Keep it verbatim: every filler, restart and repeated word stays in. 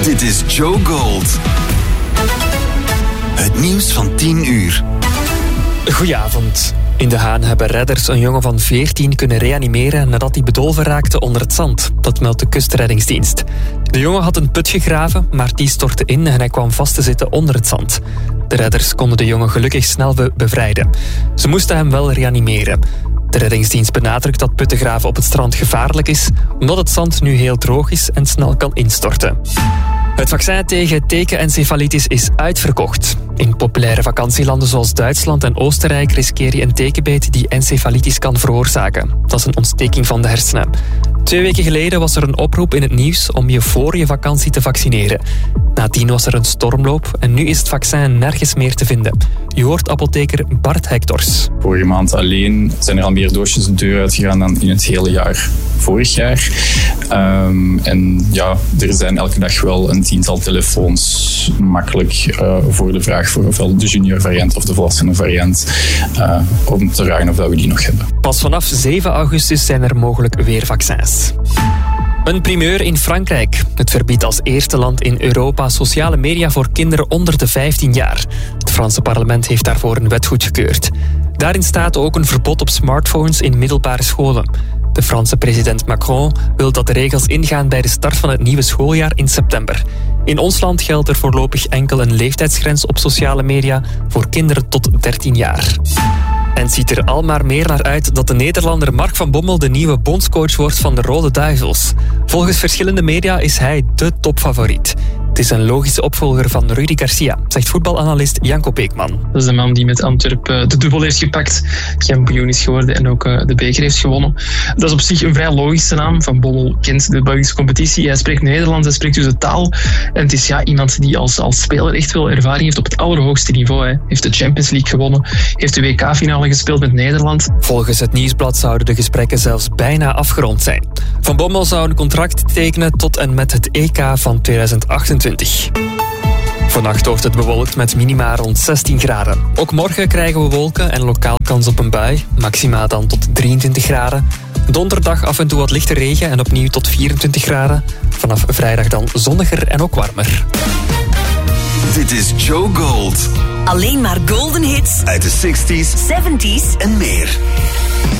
Dit is Joe Gold. Het nieuws van tien uur. Goedenavond. In De Haan hebben redders een jongen van veertien kunnen reanimeren nadat hij bedolven raakte onder het zand. Dat meldt de kustreddingsdienst. De jongen had een put gegraven, maar die stortte in en hij kwam vast te zitten onder het zand. De redders konden de jongen gelukkig snel be- bevrijden. Ze moesten hem wel reanimeren. De reddingsdienst benadrukt dat puttengraven op het strand gevaarlijk is, omdat het zand nu heel droog is en snel kan instorten. Het vaccin tegen tekenencefalitis is uitverkocht. In populaire vakantielanden zoals Duitsland en Oostenrijk riskeer je een tekenbeet die encefalitis kan veroorzaken. Dat is een ontsteking van de hersenen. Twee weken geleden was er een oproep in het nieuws om je voor je vakantie te vaccineren. Nadien was er een stormloop en nu is het vaccin nergens meer te vinden. Je hoort apotheker Bart Hectors. Vorige maand alleen zijn er al meer doosjes de deur uitgegaan dan in het hele jaar vorig jaar. Um, en ja, er zijn elke dag wel een tiental telefoons makkelijk uh, voor de vraag voor ofwel de junior variant of de volwassenen variant uh, om te ruimen of dat we die nog hebben. Pas vanaf zeven augustus zijn er mogelijk weer vaccins. Een primeur in Frankrijk. Het verbiedt als eerste land in Europa sociale media voor kinderen onder de vijftien jaar. Het Franse parlement heeft daarvoor een wet goedgekeurd. Daarin staat ook een verbod op smartphones in middelbare scholen. De Franse president Macron wil dat de regels ingaan bij de start van het nieuwe schooljaar in september. In ons land geldt er voorlopig enkel een leeftijdsgrens op sociale media voor kinderen tot dertien jaar. En het ziet er al maar meer naar uit dat de Nederlander Mark van Bommel de nieuwe bondscoach wordt van de Rode Duivels. Volgens verschillende media is hij dé topfavoriet. Het is een logische opvolger van Rudy Garcia, zegt voetbalanalist Janko Beekman. Dat is de man die met Antwerpen de dubbel heeft gepakt, kampioen is geworden en ook de beker heeft gewonnen. Dat is op zich een vrij logische naam. Van Bommel kent de Belgische competitie. Hij spreekt Nederlands, hij spreekt dus de taal. En het is ja, iemand die als, als speler echt wel ervaring heeft op het allerhoogste niveau. Hij heeft de Champions League gewonnen, heeft de W K-finale gespeeld met Nederland. Volgens het Nieuwsblad zouden de gesprekken zelfs bijna afgerond zijn. Van Bommel zou een contract tekenen tot en met het E K van tweeduizend achtentwintig. Vannacht wordt het bewolkt met minima rond zestien graden. Ook morgen krijgen we wolken en lokaal kans op een bui. Maxima dan tot drieëntwintig graden. Donderdag af en toe wat lichte regen en opnieuw tot vierentwintig graden. Vanaf vrijdag dan zonniger en ook warmer. Dit is Joe Gold. Alleen maar golden hits uit de zestig's, zeventig's en meer.